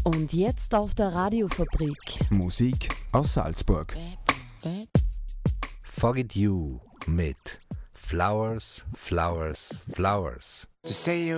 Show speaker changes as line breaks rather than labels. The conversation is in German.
Und jetzt auf der Radiofabrik.
Musik aus Salzburg.
Forget You mit Flowers, Flowers, Flowers.
To say